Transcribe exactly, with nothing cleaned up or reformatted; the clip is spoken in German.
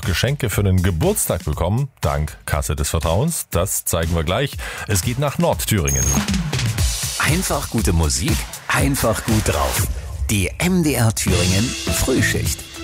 Geschenke für einen Geburtstag bekommen, dank Kasse des Vertrauens? Das zeigen wir gleich. Es geht nach Nordthüringen. Einfach gute Musik, einfach gut drauf. Die M D R Thüringen Frühschicht.